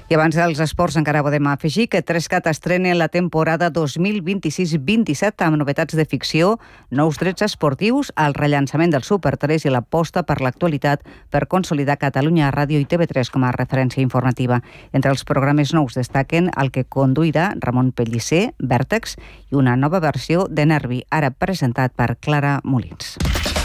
I abans dels esports encara podem afegir que 3CAT estrena la temporada 2026-27 amb novetats de ficció, nous drets esportius, el rellançament del Super 3 i l'aposta per l'actualitat per consolidar Catalunya Ràdio i TV3 com a referència informativa. Entre els programes nous destaquen el que conduirà Ramon Pellicer, Vèrtex i una nova versió de Nervi, ara presentat per Clara Molins.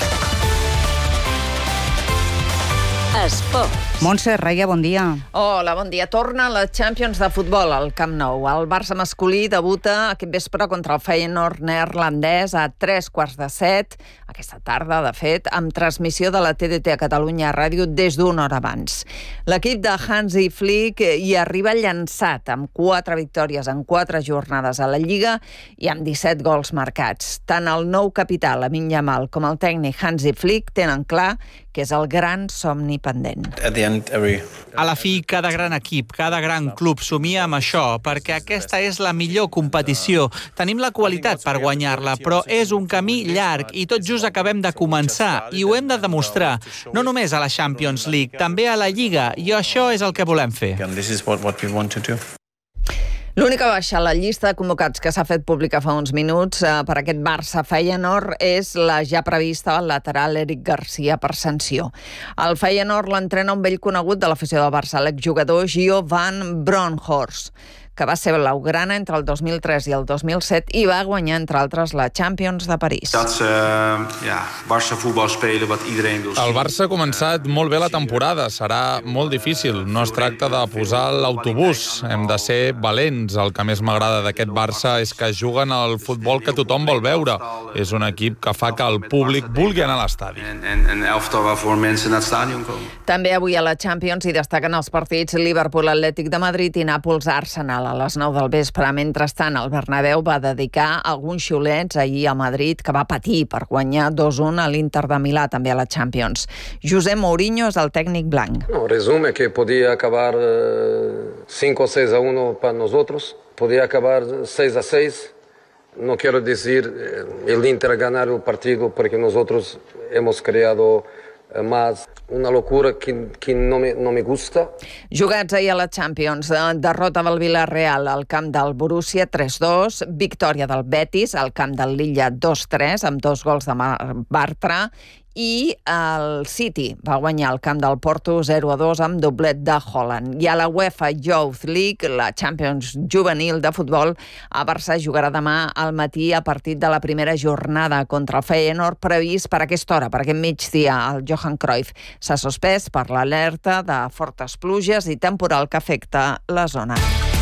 Esport. Montse Raia, bon dia. Hola, bon dia. Torna la Champions de futbol al Camp Nou. El Barça masculí debuta aquest vespre contra el Feyenoord neerlandès a 6:45, aquesta tarda, de fet, amb transmissió de la TDT a Catalunya Ràdio des d'una hora abans. L'equip de Hansi Flick hi arriba llançat, amb 4 victòries en 4 jornades a la Lliga i amb 17 gols marcats. Tant el nou capità, Lamine Yamal, com el tècnic Hansi Flick tenen clar que és el gran somni pendent. A la fi, cada gran equip, cada gran club somia amb això, perquè aquesta és la millor competició. Tenim la qualitat per guanyar-la, però és un camí llarg i tot just acabem de començar i ho hem de demostrar, no només a la Champions League, també a la Lliga, i això és el que volem fer. L'única baixa a la llista de convocats que s'ha fet pública fa uns minuts per aquest Barça-Feyenoord és la ja prevista al lateral Eric Garcia per sanció. El Feyenoord l'entrena un vell conegut de l'afició del Barça, l'exjugador Gio van Bronckhorst, que va ser blaugrana entre el 2003 i el 2007 i va guanyar, entre altres, la Champions de París. El Barça ha començat molt bé la temporada. Serà molt difícil. No es tracta de posar l'autobús. Hem de ser valents. El que més m'agrada d'aquest Barça és que juguen al futbol que tothom vol veure. És un equip que fa que el públic vulgui anar a l'estadi. També avui a la Champions hi destaquen els partits Liverpool-Atlètic de Madrid i Nàpols-Arsenal a les 9 del vespre. Mentrestant, el Bernabéu va dedicar alguns xiulets ahir a Madrid, que va patir per guanyar 2-1 a l'Inter de Milà, també a la Champions. José Mourinho és el tècnic blanc. Resume que podia acabar 5-6-1 para nosotros, podia acabar 6-6. No quiero decir el Inter ganar el partido porque nosotros hemos creado más una locura que no me gusta. Jugats ahir a la Champions, derrota del Villarreal al camp del Borussia 3-2, victòria del Betis al camp del Lilla 2-3 amb 2 gols de Bartra, i el City va guanyar al camp del Porto 0-2 amb doblet de Haaland. I a la UEFA Youth League, la Champions juvenil de futbol, a Barça jugarà demà al matí a partir de la primera jornada contra el Feyenoord, previst per aquesta hora, per aquest migdia. El Johan Cruyff s'ha suspès per l'alerta de fortes pluges i temporal que afecta la zona.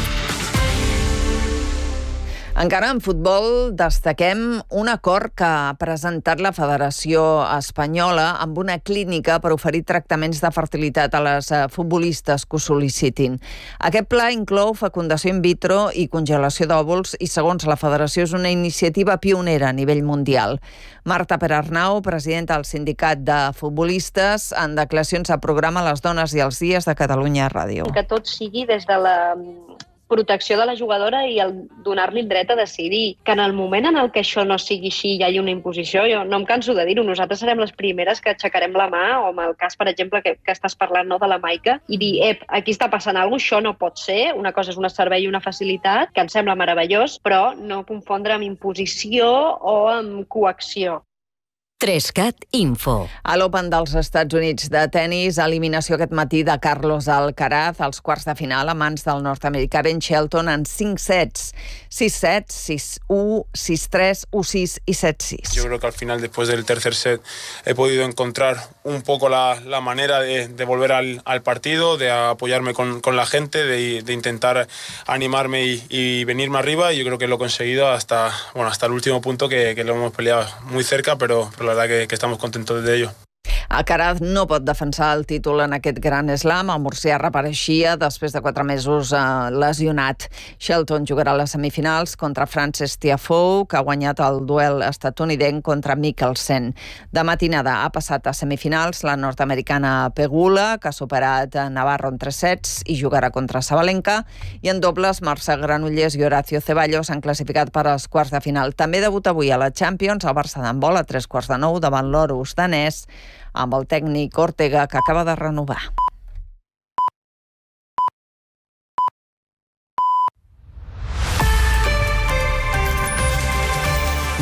Encara en futbol destaquem un acord que ha presentat la Federació Espanyola amb una clínica per oferir tractaments de fertilitat a les futbolistes que ho sol·licitin. Aquest pla inclou fecundació in vitro i congelació d'òvuls i, segons la Federació, és una iniciativa pionera a nivell mundial. Marta Perarnau, presidenta del Sindicat de Futbolistes, en declaracions a programa Les Dones i els Dies de Catalunya Ràdio. Que tot sigui des de la protecció de la jugadora i el donar-li dret a decidir. Que en el moment en el que això no sigui així hi hagi una imposició, jo no em canso de dir-ho, nosaltres serem les primeres que aixecarem la mà, o en el cas, per exemple, que estàs parlant, no, de la Maica, i dir, aquí està passant alguna cosa, això no pot ser, una cosa és un servei i una facilitat, que ens sembla meravellós, però no confondre amb imposició o amb coacció. 3CAT Info. A l'Open dels Estats Units de tennis, eliminació aquest matí de Carlos Alcaraz als quarts de final a mans del nord-americà Ben Shelton en 5 sets. 6-7, 6-1, 6-3, 1-6 y 7-6. Yo creo que al final, después del tercer set, he podido encontrar un poco la manera de volver al partido, de apoyarme con la gente, de intentar animarme y venirme arriba, y yo creo que lo he conseguido hasta el último punto, que lo hemos peleado muy cerca, pero la verdad que estamos contentos de ello. Alcaraz no pot defensar el títol en aquest Gran Slam. El murcià reapareixia després de 4 mesos lesionat. Shelton jugarà a les semifinals contra Frances Tiafoe, que ha guanyat el duel estatunidenc contra Mikkelsen. De matinada ha passat a semifinals la nord-americana Pegula, que ha superat Navarro en 3 sets i jugarà contra Sabalenka. I en dobles, Marcel Granollers i Horacio Ceballos s'han classificat per als quarts de final. També debuta avui a la Champions el Barça d'handbol a 3:15 davant l'Orus danès, amb el tècnic Ortega, que acaba de renovar.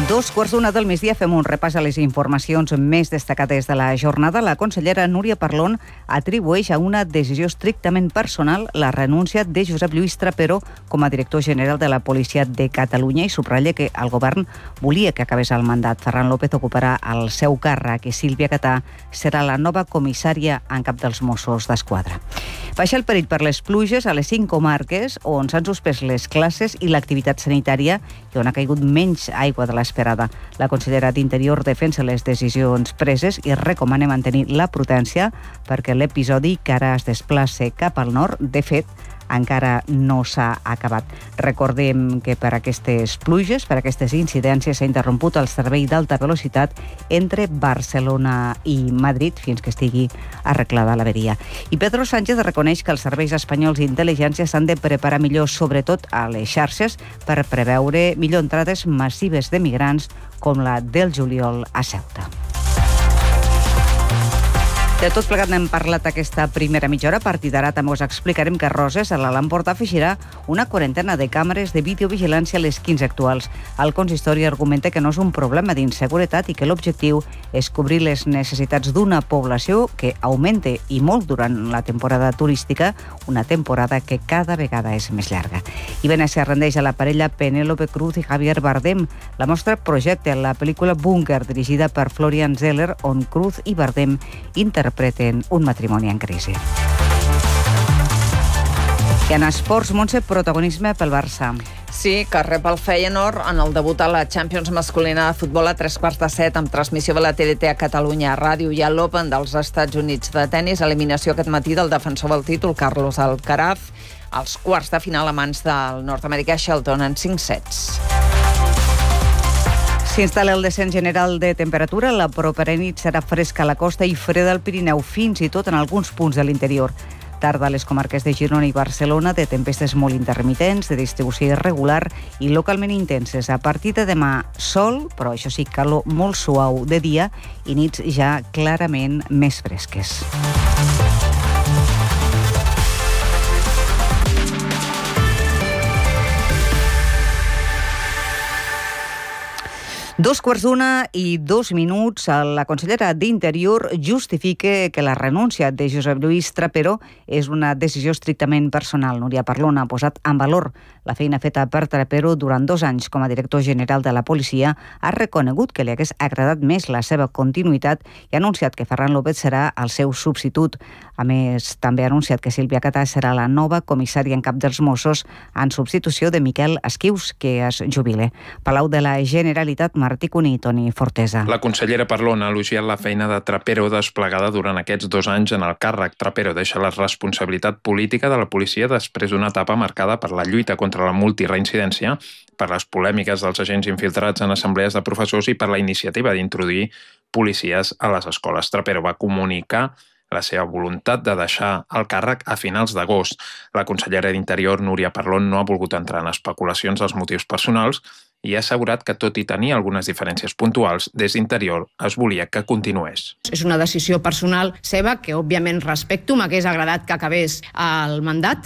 2:15 del migdia fem un repàs a les informacions més destacades de la jornada. La consellera Núria Parlon atribueix a una decisió estrictament personal la renúncia de Josep Lluís Trapero com a director general de la Policia de Catalunya i subratlla que el govern volia que acabés el mandat. Ferran López ocuparà el seu càrrec i Sílvia Catà serà la nova comissària en cap dels Mossos d'Esquadra. Baixa el perill per les pluges a les 5 comarques on s'han suspès les classes i l'activitat sanitària i on ha caigut menys aigua de l'esperada. La consellera d'Interior defensa les decisions preses i recomana mantenir la prudència perquè l'episodi que ara es desplaça cap al nord, de fet, encara no s'ha acabat. Recordem que per aquestes pluges, per aquestes incidències, s'ha interromput el servei d'alta velocitat entre Barcelona i Madrid fins que estigui arreglada l'averia. I Pedro Sánchez reconeix que els serveis espanyols d'intel·ligència s'han de preparar millor, sobretot a les xarxes, per preveure millor entrades massives de migrants com la del juliol a Ceuta. De tot plegat n'hem parlat aquesta primera mitja hora. A partir d'ara també us explicarem que Roses, a l'Alt Empordà, afegirà una quarantena de càmeres de videovigilància a les 15 actuals. El consistori argumenta que no és un problema d'inseguretat i que l'objectiu és cobrir les necessitats d'una població que augmenta i molt durant la temporada turística, una temporada que cada vegada és més llarga. I Venècia rendeix a la parella Penélope Cruz i Javier Bardem. La mostra projecta la pel·lícula Búnquer, dirigida per Florian Zeller, on Cruz i Bardem interpreten un matrimoni en crisi. I en esports, Montse, protagonisme pel Barça. Sí, que rep el Feyenoord en el debut a la Champions masculina de futbol a 7:15 amb transmissió de la TDT a Catalunya Ràdio i a l'Open dels Estats Units de tennis. Eliminació aquest matí del defensor del títol, Carlos Alcaraz, als quarts de final a mans del nord-americà Shelton en 5 sets. S'instal·la el descens general de temperatura. La propera nit serà fresca a la costa i freda al Pirineu, fins i tot en alguns punts de l'interior. Tarda a les comarques de Girona i Barcelona, de tempestes molt intermitents, de distribució irregular i localment intenses. A partir de demà, sol, però això sí, calor molt suau de dia i nits ja clarament més fresques. 2:02. La consellera d'Interior justifica que la renúncia de Josep Lluís Trapero és una decisió estrictament personal. Núria Parlon ha posat en valor la feina feta per Trapero durant 2 anys com a director general de la policia, ha reconegut que li hagués agradat més la seva continuïtat i ha anunciat que Ferran López serà el seu substitut. A més, també ha anunciat que Sílvia Catà serà la nova comissària en cap dels Mossos en substitució de Miquel Esquius, que es jubila. Palau de la Generalitat, Martí Cuní i Toni Fortesa. La consellera Parlon ha elogiat la feina de Trapero desplegada durant aquests 2 anys en el càrrec. Trapero deixa la responsabilitat política de la policia després d'una etapa marcada per la lluita contra la multireincidència, per les polèmiques dels agents infiltrats en assemblees de professors i per la iniciativa d'introduir policies a les escoles. Trapero va comunicar la seva voluntat de deixar el càrrec a finals d'agost. La consellera d'Interior, Núria Parlon, no ha volgut entrar en especulacions dels motius personals i ha assegurat que, tot i tenir algunes diferències puntuals, des d'Interior es volia que continués. És una decisió personal seva que, òbviament, respecto. M'hagués agradat que acabés el mandat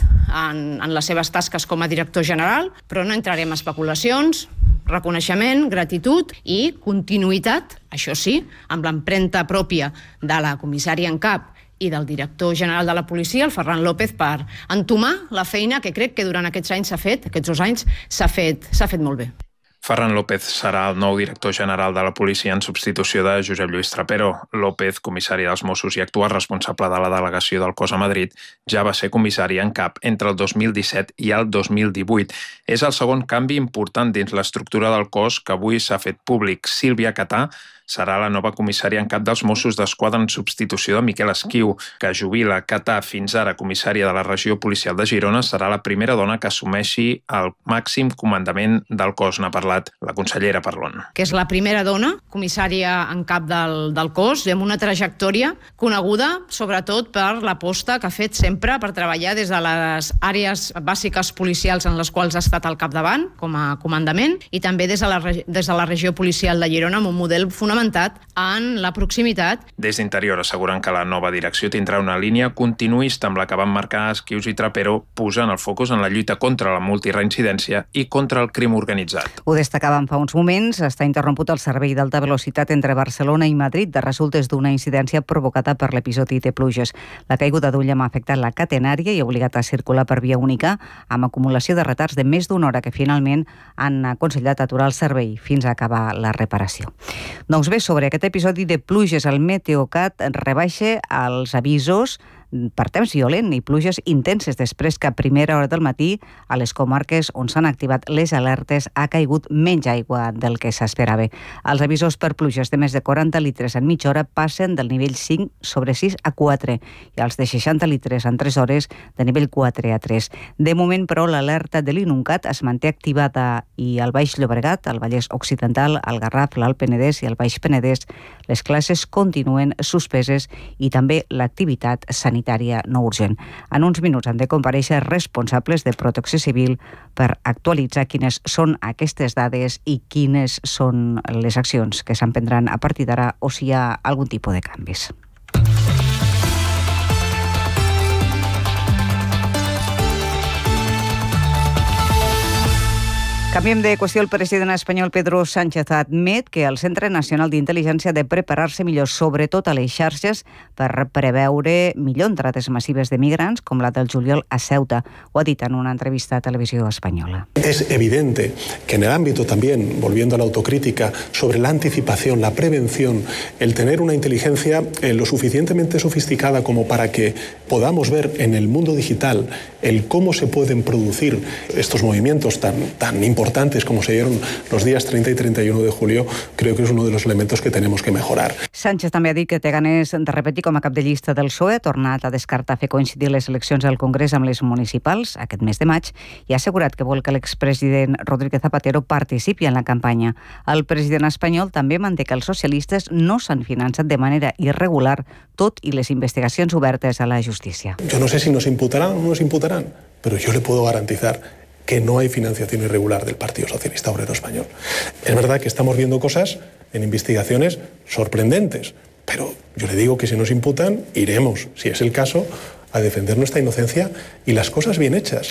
en les seves tasques com a director general, però no entrarem en especulacions. Reconeixement, gratitud i continuïtat, això sí, amb l'empremta pròpia de la comissària en cap i del director general de la policia, el Ferran López, per entomar la feina que crec que durant aquests anys aquests 2 anys s'ha fet molt bé. Ferran López serà el nou director general de la policia en substitució de Josep Lluís Trapero. López, comissari dels Mossos i actual responsable de la delegació del cos a Madrid, ja va ser comissari en cap entre el 2017 i el 2018. És el segon canvi important dins l'estructura del cos que avui s'ha fet públic. Sílvia Catà serà la nova comissària en cap dels Mossos d'Esquadra en substitució de Miquel Esquiu, que jubila. Catà, fins ara comissària de la regió policial de Girona, serà la primera dona que assumeixi el màxim comandament del cos. N'ha parlat la consellera Parlon. Que és la primera dona comissària en cap del cos i amb una trajectòria coneguda sobretot per l'aposta que ha fet sempre per treballar des de les àrees bàsiques policials en les quals ha estat al capdavant com a comandament i també des de la regió policial de Girona amb un model fonamentat en la proximitat. Des d'Interior asseguren que la nova direcció tindrà una línia continuista amb la que van marcar Esquius i Trapero, posant el focus en la lluita contra la multireincidència i contra el crim organitzat. Ho destacàvem fa uns moments, està interromput el servei d'alta velocitat entre Barcelona i Madrid de resultes d'una incidència provocada per l'episodi de pluges. La caiguda d'un llamp ha afectat la catenària i ha obligat a circular per via única, amb acumulació de retards de més d'una hora que finalment han aconsellat aturar el servei fins a acabar la reparació. Doncs bé, sobre aquest episodi de pluges, el Meteocat rebaixa els avisos per temps violent i pluges intenses després que a primera hora del matí a les comarques on s'han activat les alertes ha caigut menys aigua del que s'esperava. Els avisos per pluges de més de 40 litres en mitja hora passen del nivell 5 sobre 6 a 4 i els de 60 litres en 3 hores de nivell 4 a 3. De moment, però, l'alerta de l'Inuncat es manté activada i al Baix Llobregat, al Vallès Occidental, al Garraf, l'Alt Penedès i al Baix Penedès les classes continuen suspeses i també l'activitat sanitària no urgent. En uns minuts han de comparèixer responsables de Protecció Civil per actualitzar quines són aquestes dades i quines són les accions que s'emprendran a partir d'ara o si hi ha algun tipus de canvis. Canviem de qüestió. El president espanyol Pedro Sánchez admet que el Centre Nacional d'Intel·ligència ha de preparar-se millor, sobretot a les xarxes, per preveure millor entrades massives de migrants, com la del juliol a Ceuta. Ho ha dit en una entrevista a Televisió Espanyola. Es evidente que en el ámbito también, volviendo a la autocrítica, sobre la anticipación, la prevención, el tener una inteligencia lo suficientemente sofisticada como para que podamos ver en el mundo digital el cómo se pueden producir estos movimientos tan importantes como se dieron los días 30 y 31 de julio, creo que es uno de los elementos que tenemos que mejorar. Sánchez també ha dit que té ganes de repetir com a cap de llista del PSOE, ha tornat a descartar fer coincidir les eleccions al Congrés amb les municipals aquest mes de maig i ha assegurat que vol que l'expresident Rodríguez Zapatero participi en la campanya. El president espanyol també manté que els socialistes no s'han finançat de manera irregular, tot i les investigacions obertes a la justícia. Yo no sé si nos imputarán o no nos imputarán, pero yo le puedo garantizar que no hay financiación irregular del Partido Socialista Obrero Español. Es verdad que estamos viendo cosas en investigaciones sorprendentes, pero yo le digo que si nos imputan, iremos, si es el caso, a defender nuestra inocencia y las cosas bien hechas.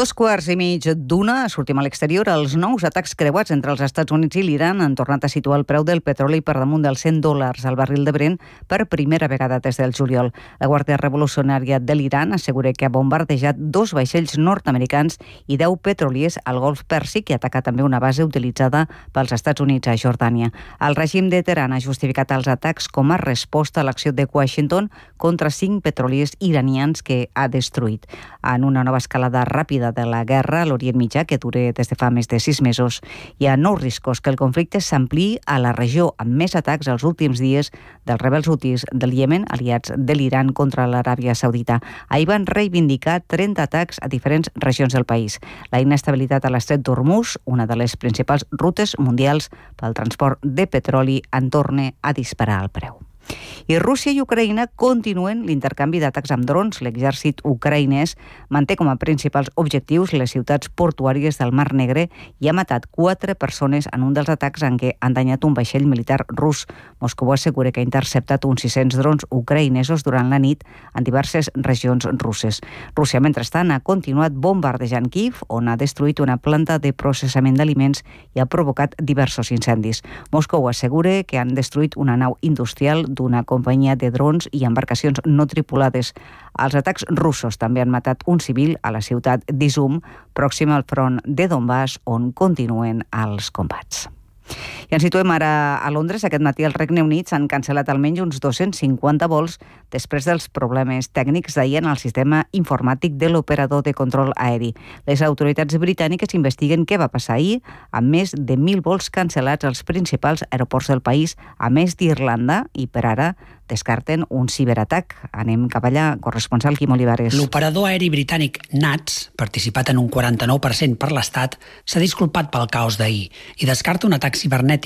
2:15 sortim a l'exterior. Els nous atacs creuats entre els Estats Units i l'Iran han tornat a situar el preu del petroli per damunt dels $100 al barril de Brent per primera vegada des del juliol. La Guàrdia Revolucionària de l'Iran assegura que ha bombardejat 2 vaixells nord-americans i 10 petroliers al Golf Pèrsic i ha atacat també una base utilitzada pels Estats Units a Jordània. El règim de Teheran ha justificat els atacs com a resposta a l'acció de Washington contra 5 petroliers iranians que ha destruït. En una nova escalada ràpida de la guerra a l'Orient Mitjà, que dura des de fa més de 6 mesos, hi ha nous riscos que el conflicte s'ampliï a la regió, amb més atacs els últims dies dels rebels hutis del Iemen, aliats de l'Iran contra l'Aràbia Saudita. Ahir van reivindicar 30 atacs a diferents regions del país. La inestabilitat a l'estret d'Hormuz, una de les principals rutes mundials pel transport de petroli, en torna a disparar el preu. I Rússia i Ucraïna continuen l'intercanvi d'atacs amb drons. L'exèrcit ucraïnès manté com a principals objectius les ciutats portuàries del Mar Negre i ha matat 4 persones en un dels atacs en què han danyat un vaixell militar rus. Moscou assegura que ha interceptat uns 600 drons ucraïnesos durant la nit en diverses regions russes. Rússia, mentrestant, ha continuat bombardejant Kíev, on ha destruït una planta de processament d'aliments i ha provocat diversos incendis. Moscou assegura que han destruït una nau industrial d'una companyia de drons i embarcacions no tripulades. Els atacs russos també han matat un civil a la ciutat d'Izum, pròxima al front de Donbass, on continuen els combats. I ens situem ara a Londres. Aquest matí al Regne Unit s'han cancel·lat almenys uns 250 vols després dels problemes tècnics d'ahir en el sistema informàtic de l'operador de control aeri. Les autoritats britàniques investiguen què va passar ahir amb més de 1.000 vols cancel·lats als principals aeroports del país, a més d'Irlanda, i per ara descarten un ciberatac. Anem cap allà, corresponsal Quim Olivares. L'operador aeri britànic NATS, participat en un 49% per l'Estat, s'ha disculpat pel caos d'ahir i descarta un atac cibernètic.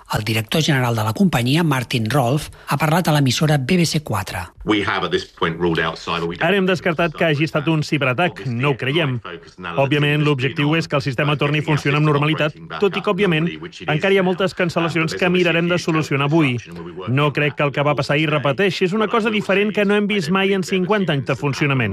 El director general de la companyia, Martin Rolf, ha parlat a l'emissora BBC4. Ara hem descartat que hagi estat un ciberatac, no ho creiem. Òbviament, l'objectiu és que el sistema torni a funcionar amb normalitat, tot i que, òbviament, encara hi ha moltes cancel·lacions que mirarem de solucionar avui. No crec que el que va passar ahir repeteixi, és una cosa diferent que no hem vist mai en 50 anys de funcionament.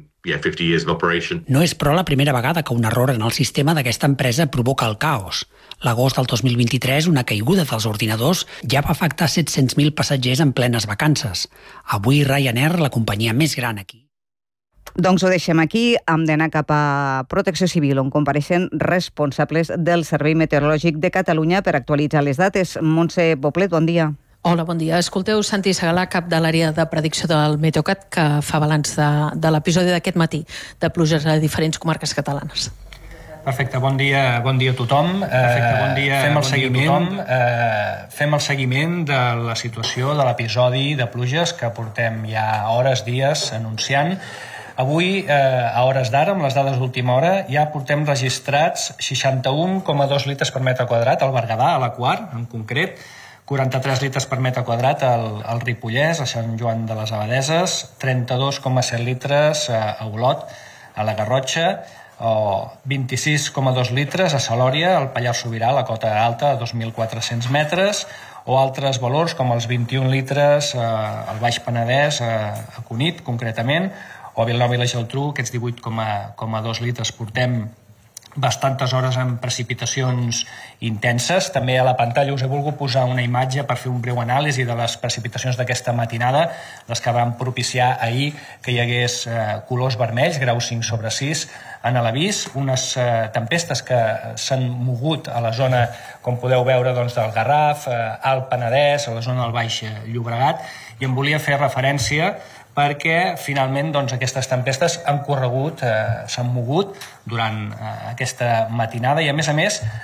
No és, però, la primera vegada que un error en el sistema d'aquesta empresa provoca el caos. L'agost del 2023, una caiguda dels ordinadors ja va afectar 700.000 passatgers en plenes vacances. Avui Ryanair, la companyia més gran aquí. Doncs ho deixem aquí. Hem d'anar cap a Protecció Civil, on compareixen responsables del Servei Meteorològic de Catalunya per actualitzar les dates. Montse Poblet, bon dia. Hola, bon dia. Escolteu Santi Segalà, cap de l'àrea de predicció del Meteocat, que fa balanç de l'episodi d'aquest matí de pluges a diferents comarques catalanes. Perfecte, bon dia a tothom. Fem el seguiment de la situació de l'episodi de pluges que portem ja hores, dies anunciant. Avui, a hores d'ara, amb les dades d'última hora, ja portem registrats 61,2 litres per metre quadrat al Berguedà, a la Quar, en concret, 43 litres per metre quadrat al Ripollès, a Sant Joan de les Abadeses, 32,7 litres a Olot, a la Garrotxa, o 26,2 litres a Salòria, al Pallars Sobirà, a la Cota Alta, a 2.400 metres, o altres valors com els 21 litres al Baix Penedès, a Cunit, concretament, o a Vilanova i la Geltrú, aquests 18,2 litres. Portem bastantes hores amb precipitacions intenses. També a la pantalla us he volgut posar una imatge per fer un breu anàlisi de les precipitacions d'aquesta matinada, les que van propiciar ahir que hi hagués colors vermells, grau 5/6, en l'avís, unes tempestes que s'han mogut a la zona, com podeu veure, del Garraf, al Penedès, a la zona del Baix Llobregat, i em volia fer referència perquè finalment aquestes tempestes han corregut, s'han mogut durant aquesta matinada i a més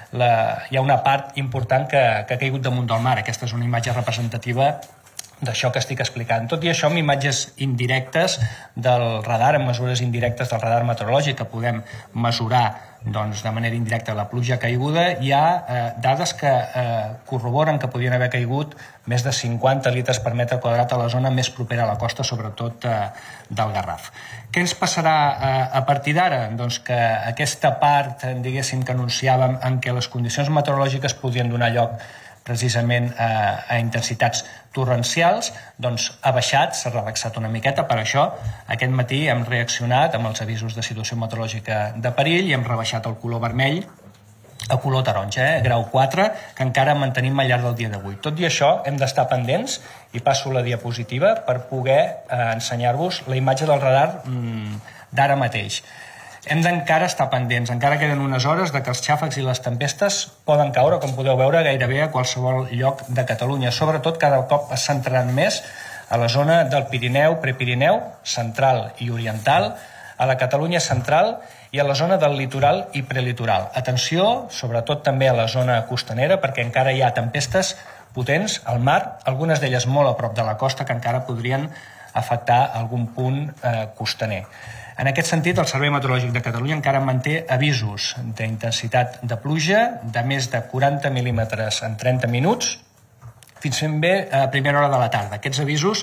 hi ha una part important que ha caigut damunt del mar. Aquesta és una imatge representativa d'això que estic explicant. Tot i això, amb imatges indirectes del radar, amb mesures indirectes del radar meteorològic que podem mesurar de manera indirecta la pluja caiguda, hi ha dades que corroboren que podien haver caigut més de 50 litres per metre quadrat a la zona més propera a la costa, sobretot del Garraf. Què ens passarà a partir d'ara? Doncs que aquesta part, diguéssim, que anunciàvem en què les condicions meteorològiques podien donar lloc precisament a intensitats torrencials, ha baixat, s'ha relaxat una miqueta. Per això, aquest matí hem reaccionat amb els avisos de situació meteorològica de perill i hem rebaixat el color vermell a color taronja, grau 4, que encara mantenim al llarg del dia d'avui. Tot i això, hem d'estar pendents, i passo la diapositiva, per poder ensenyar-vos la imatge del radar d'ara mateix. Hem d'encara estar pendents, encara queden unes hores de que els xàfecs i les tempestes poden caure, com podeu veure, gairebé a qualsevol lloc de Catalunya. Sobretot, cada cop es centraran més a la zona del Pirineu, Prepirineu, central i oriental, a la Catalunya central i a la zona del litoral i prelitoral. Atenció, sobretot també a la zona costanera, perquè encara hi ha tempestes potents al mar, algunes d'elles molt a prop de la costa, que encara podrien afectar algun punt costaner. En aquest sentit, el Servei Meteorològic de Catalunya encara manté avisos d'intensitat de pluja de més de 40 mil·límetres en 30 minuts, fins ben bé a primera hora de la tarda. Aquests avisos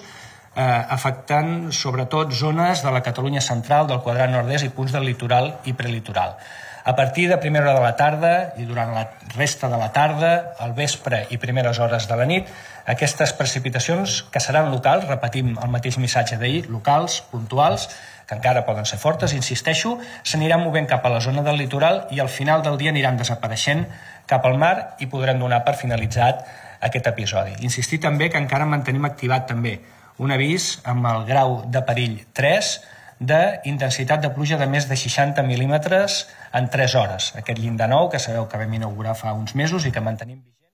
afectant sobretot zones de la Catalunya central, del quadrant nord-est i punts del litoral i prelitoral. A partir de primera hora de la tarda i durant la resta de la tarda, al vespre i primeres hores de la nit, aquestes precipitacions que seran locals, repetim el mateix missatge d'ahir, locals, puntuals, que encara poden ser fortes, insisteixo, s'aniran movent cap a la zona del litoral i al final del dia aniran desapareixent cap al mar i podrem donar per finalitzat aquest episodi. Insistir també que encara mantenim activat també un avís amb el grau de perill 3 d'intensitat de pluja de més de 60 mil·límetres en 3 hores. Aquest llindar nou que sabeu que vam inaugurar fa uns mesos i que mantenim vigent.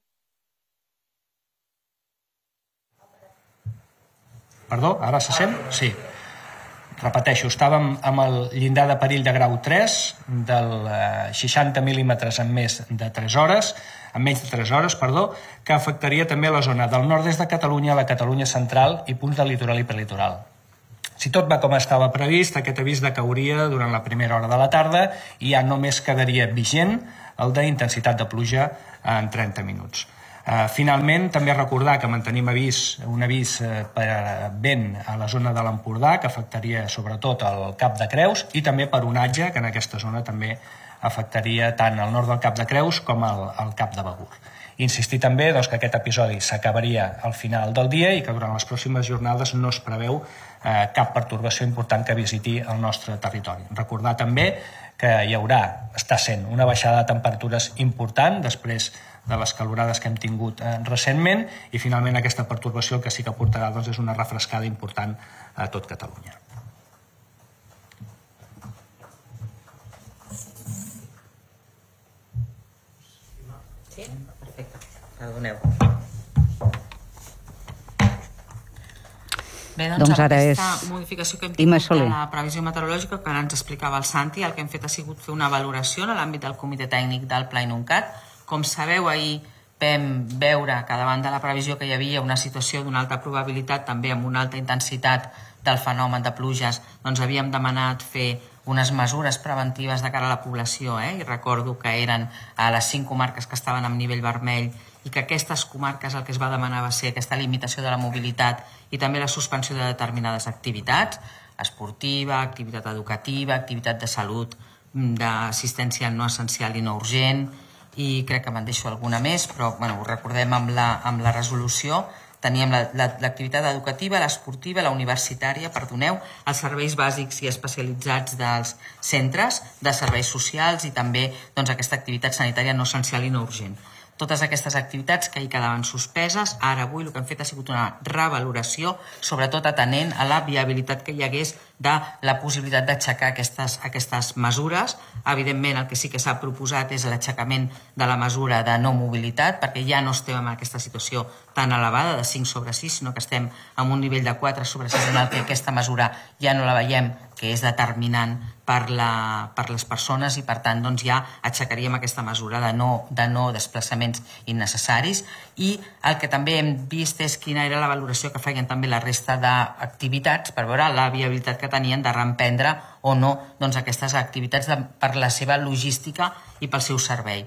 Perdó, ara se sent? Sí. Repeteixo, estàvem amb el llindar de perill de grau 3 del 60 mil·límetres en més de 3 hores, en menys de 3 hores, que afectaria també la zona del nord-est de Catalunya, la Catalunya central i punts del litoral i prelitoral. Si tot va com estava previst, aquest avís decauria durant la primera hora de la tarda i ja només quedaria vigent el d'intensitat de pluja en 30 minuts. Finalment, també recordar que mantenim un avís per vent a la zona de l'Empordà, que afectaria sobretot el Cap de Creus, i també per onatge, que en aquesta zona també afectaria tant el nord del Cap de Creus com el Cap de Begur. Insistir també que aquest episodi s'acabaria al final del dia i que durant les pròximes jornades no es preveu cap pertorbació important que visiti el nostre territori. Recordar també que està sent una baixada de temperatures important després de les calorades que hem tingut recentment, i finalment aquesta pertorbació el que sí que portarà és una refrescada important a tot Catalunya. Sí? Perfecte. Perdoneu. Bé, doncs ara aquesta és modificació que hem Imma tingut Soler. de la previsió meteorològica, que ara ens explicava el Santi, el que hem fet ha sigut fer una valoració en l'àmbit del comitè tècnic del Pla Inuncat. Com sabeu, ahir vam veure que davant de la previsió que hi havia una situació d'una alta probabilitat, també amb una alta intensitat del fenomen de pluges, doncs havíem demanat fer unes mesures preventives de cara a la població, i recordo que eren a les 5 comarques que estaven amb nivell vermell, i que aquestes comarques el que es va demanar va ser aquesta limitació de la mobilitat i també la suspensió de determinades activitats, esportiva, activitat educativa, activitat de salut, d'assistència no essencial i no urgent, i crec que me'n deixo alguna més, però ho recordem amb la resolució. Teníem l'activitat educativa, l'esportiva, la universitària, els serveis bàsics i especialitzats dels centres, de serveis socials i també aquesta activitat sanitària no essencial i no urgent. Totes aquestes activitats que hi quedaven suspeses, ara avui el que hem fet ha sigut una revaloració, sobretot atenent a la viabilitat que hi hagués de la possibilitat d'aixecar aquestes mesures. Evidentment, el que sí que s'ha proposat és l'aixecament de la mesura de no mobilitat, perquè ja no estem en aquesta situació tan elevada de 5/6, sinó que estem en un nivell de 4/6 en el que aquesta mesura ja no la veiem que és determinant per les persones, i per tant ja aixecaríem aquesta mesura de no desplaçaments innecessaris. I el que també hem vist és quina era la valoració que feien també la resta d'activitats per veure la viabilitat que tenien de reemprendre o no aquestes activitats per la seva logística i pel seu servei.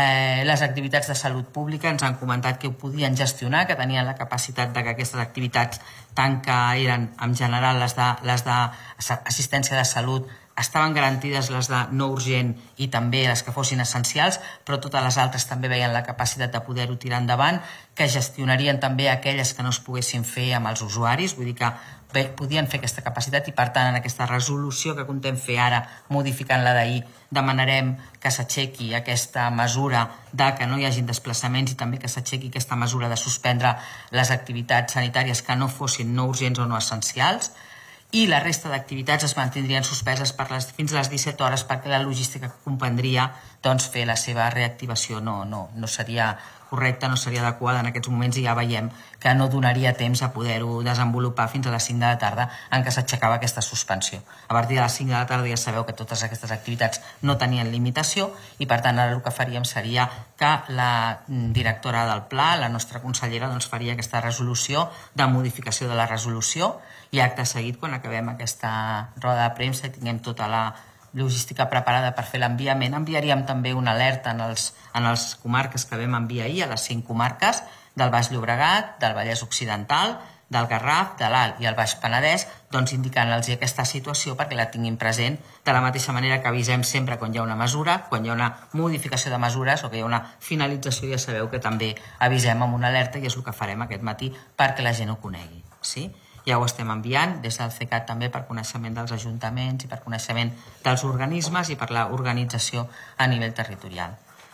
Les activitats de salut pública ens han comentat que ho podien gestionar, que tenien la capacitat de que aquestes activitats, tant que eren en general les d'assistència de salut, estaven garantides les de no urgent i també les que fossin essencials, però totes les altres també veien la capacitat de poder-ho tirar endavant, que gestionarien també aquelles que no es poguessin fer amb els usuaris, vull dir que podien fer aquesta capacitat, i per tant en aquesta resolució que contem fer ara, modificant la d'ahir, demanarem que s'aixequi aquesta mesura de que no hi hagin desplaçaments i també que s'aixequi aquesta mesura de suspendre les activitats sanitàries que no fossin no urgents o no essencials, i la resta d'activitats es mantindrien suspeses fins a les 17 hores perquè la logística que comprendria fer la seva reactivació no seria correcta, no seria adequada en aquests moments, i ja veiem que no donaria temps a poder-ho desenvolupar fins a les 5 de la tarda en què s'aixecava aquesta suspensió. A partir de les 5 de la tarda ja sabeu que totes aquestes activitats no tenien limitació, i per tant ara el que faríem seria que la directora del Pla, la nostra consellera, faria aquesta resolució de modificació de la resolució, i acte seguit, quan acabem aquesta roda de premsa i tinguem tota la logística preparada per fer l'enviament, enviaríem també una alerta en les comarques que vam enviar ahir, a les 5 comarques del Baix Llobregat, del Vallès Occidental, del Garraf, de l'Alt i el Baix Penedès, indicant-los aquesta situació perquè la tinguin present, de la mateixa manera que avisem sempre quan hi ha una mesura, quan hi ha una modificació de mesures o que hi ha una finalització, ja sabeu que també avisem amb una alerta, i és el que farem aquest matí perquè la gent ho conegui. Sí? Ja ho estem enviant des del CECAT també per coneixement dels ajuntaments i per coneixement dels organismes i per l'organització a nivell territorial.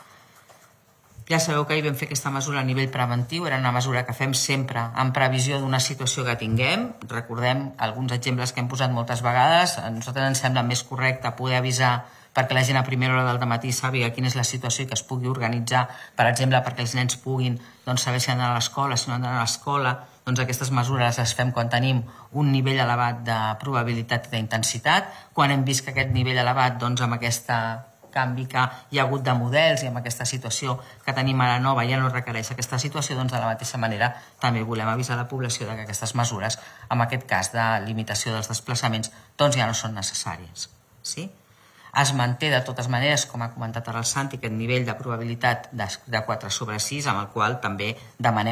Ja sabeu que ahir vam fer aquesta mesura a nivell preventiu, era una mesura que fem sempre en previsió d'una situació que tinguem. Recordem alguns exemples que hem posat moltes vegades. A nosaltres ens sembla més correcte poder avisar perquè la gent a primera hora del matí sàpiga quina és la situació i que es pugui organitzar, per exemple, perquè els nens puguin saber si han d'anar a l'escola, si no han d'anar a l'escola. Aquestes mesures les fem quan tenim un nivell elevat de probabilitat i d'intensitat. Quan hem vist que aquest nivell elevat, amb aquest canvi que hi ha hagut de models i amb aquesta situació que tenim ara nova ja no requereix aquesta situació, de la mateixa manera també volem avisar la població que aquestes mesures, en aquest cas de limitació dels desplaçaments, ja no són necessàries. Sí? es manté de totes maneres, com ha comentat ara el Santi, aquest nivell de probabilitat de 4/6, amb el qual també demanem